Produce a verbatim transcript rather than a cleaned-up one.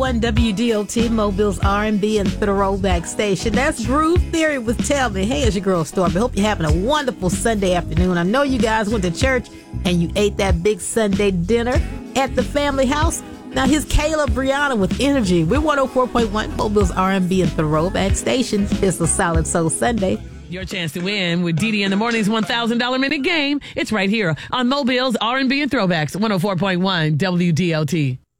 One W D O T, Mobile's R and B and throwback station. That's Groove Theory with Tell Me. Hey, it's your girl Stormy. Hope you're having a wonderful Sunday afternoon. I know you guys went to church and you ate that big Sunday dinner at the family house. Now here's Kayla Brianna with Energy. We're one oh four point one, Mobile's R and B and throwback station. It's a Solid Soul Sunday. Your chance to win with Dee Dee in the Morning's one thousand dollars minute game. It's right here on Mobile's R and B and Throwbacks, one oh four point one W D O T.